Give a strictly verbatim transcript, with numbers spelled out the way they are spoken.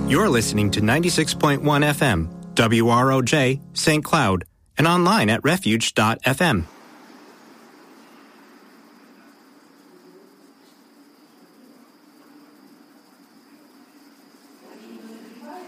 You're listening to ninety-six point one F M, W R O J, Saint Cloud, and online at refuge dot f m.